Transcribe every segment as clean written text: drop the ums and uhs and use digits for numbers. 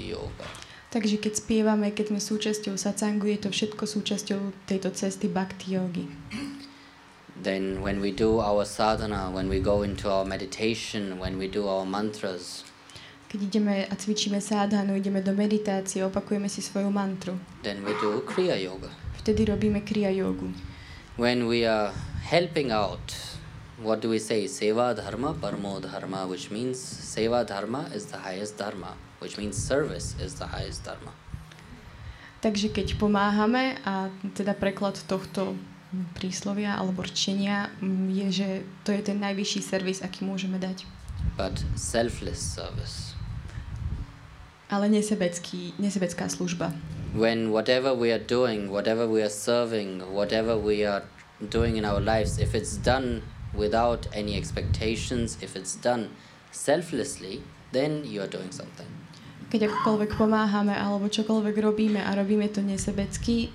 yoga. Takže keď spievame, keď sme súčasťou satsangu, je to všetko súčasťou tejto cesty bhakti yogi. Then when we do our sadhana, when we go into our meditation, when we do our mantras, Keď ideme a cvičíme sadhanu, ideme do meditácie, opakujeme si svoju mantru. then we do kriya yoga. Vtedy robíme kriya yogu. When we are helping out, what do we say? Seva dharma, paramo dharma, which means seva dharma is the highest dharma, which means service is the highest dharma. Takže keď pomáhame, a teda preklad tohto príslovia alebo rčenia je, že to je ten najvyšší servis, aký môžeme dať. But selfless service. Ale nesebecká služba. When whatever we are doing, whatever we are serving, whatever we are doing in our lives, if it's done without any expectations, if it's done selflessly, then you are doing something. Keď akokoľvek pomáhame alebo čokoľvek robíme a robíme to nesebecky,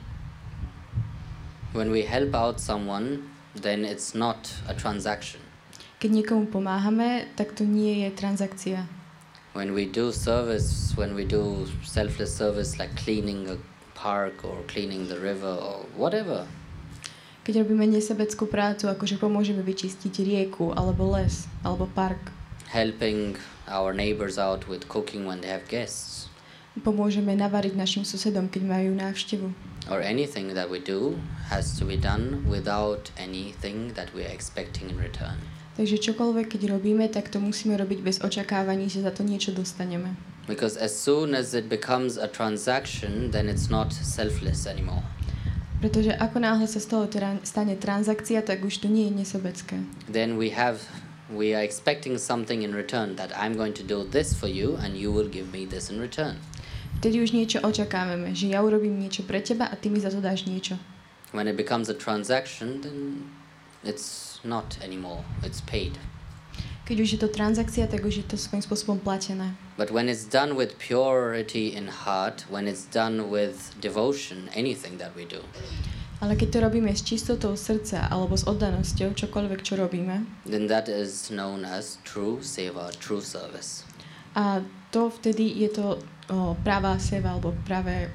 When we help out someone, then it's not a transaction. keď niekomu pomáhame, tak to nie je transakcia. When we do service, when we do selfless service like cleaning a park or cleaning the river or whatever, Keď robíme nesebeckú prácu, akože pomôžeme vyčistiť rieku, alebo les, alebo park, helping our neighbors out with cooking when they have guests, pomôžeme navariť našim susedom, keď majú návštevu. or anything that we do has to be done without anything that we are expecting in return. Takže čokoľvek, keď robíme, tak to musíme robiť bez očakávaní, že za to niečo dostaneme. Because as soon as it becomes a transaction, then it's not selfless anymore. Pretože ako náhle sa z toho stane transakcia, tak už to nie je nesebecké. Then we are expecting something in return, that I'm going to do this for you and you will give me this in return. Vtedy už niečo očakávame, že ja urobím niečo pre teba a ty mi za to dáš niečo. When it becomes a transaction, then it's not anymore, it's paid. Keď už je to transakcia, tak už je to svojím spôsobom platené. But when it's done with purity in heart, when it's done with devotion, anything that we do, Ale keď to robíme s čistotou srdca alebo s oddanosťou, čokoľvek, čo robíme, then that is known as true seva, true service. a to vtedy je to pravá seva alebo pravé...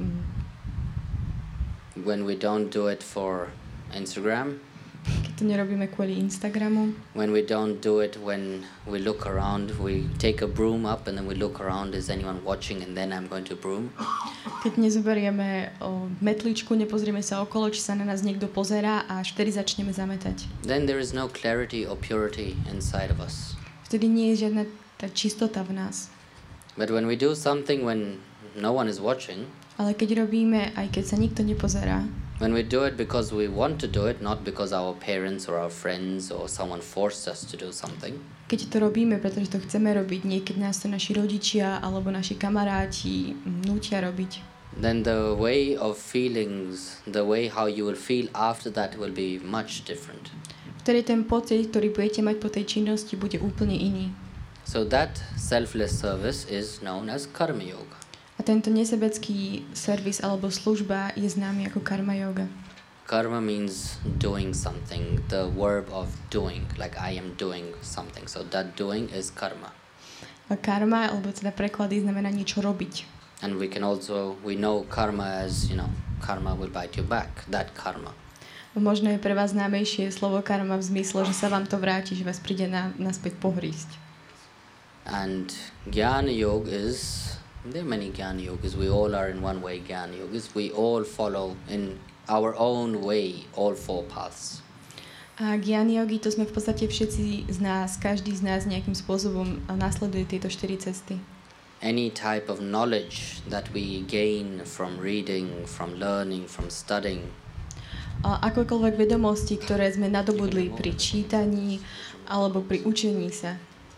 When we don't do it for Instagram, Keď to nerobíme kvôli Instagramu, when we don't do it when we look around, we take a broom up and then we look around, is anyone watching, and then I'm going to broom. keď nezoberieme metličku, nepozrieme sa okolo, či sa na nás niekto pozerá a až vtedy začneme zametať. Then there is no clarity or purity inside of us. Vtedy nie je žiadna tá čistota v nás. But when we do something when no one is watching, Ale keď robíme, aj keď sa nikto nepozerá, when we do it because we want to do it, not because our parents or our friends or someone forced us to do something, keď to robíme, pretože to chceme robiť, niekedy nás to naši rodičia alebo naši kamaráti nútia robiť, then the way of feelings, the way how you will feel after that will be much different. vtedy ten pocit, ktorý budete mať po tej činnosti, bude úplne iný. So that selfless service is known as karma yoga. A tento nesebecký servis alebo služba je známy ako karma yoga. Karma means doing something, the verb of doing, like I am doing something. So that doing is karma. A karma, alebo teda preklady, znamená niečo robiť. And we know karma as, karma will bite you back, that karma. Možno je pre vás známejšie slovo karma v zmysle, že sa vám to vráti, že vás príde naspäť pohrísť. And Jnana Yoga there are many Jnana Yogas. We all are in one way Jnana Yogas. We all follow in our own way all four paths. A Jnana Yogi, to sme v podstate všetci z nás, každý z nás nejakým spôsobom nasleduje tieto 4 cesty. Any type of knowledge that we gain from reading, from learning, from studying, A akokoľvek vedomosti, ktoré sme nadobudli pri čítaní alebo pri učení sa.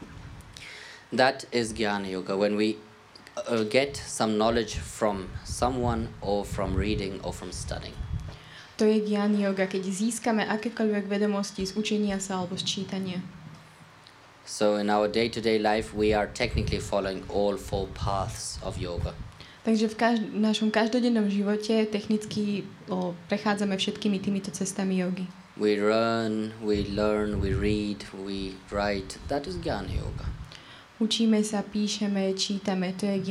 that is Jnana Yoga. When we get some knowledge from someone or from reading or from studying. To je Jnana Yoga, keď získame akékoľvek vedomosti z učenia sa alebo z čítania. So in our day-to-day life, we are technically following all four paths of yoga. Takže v našom každodennom živote technicky prechádzame všetkými týmito cestami jogy. We learn, we read, we write. That is Jnana Yoga. Učíme sa, píšeme, čítame, to je